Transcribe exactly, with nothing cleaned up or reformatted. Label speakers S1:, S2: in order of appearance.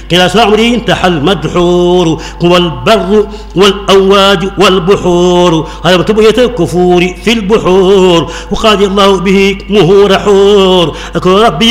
S1: قلاس عمري انتحى المدحور هو البر والأواج والبحور هذا بقية الكفور في البحور وقاضي الله به مهور حور أكون ربي